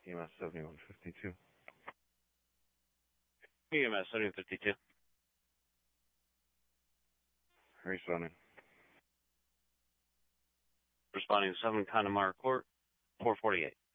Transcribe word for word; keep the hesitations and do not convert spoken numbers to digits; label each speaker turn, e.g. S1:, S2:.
S1: E M S seventy-one fifty-two.
S2: E M S seventy-one fifty-two.
S1: Responding.
S2: Responding to seven Connemara Court, four forty-eight.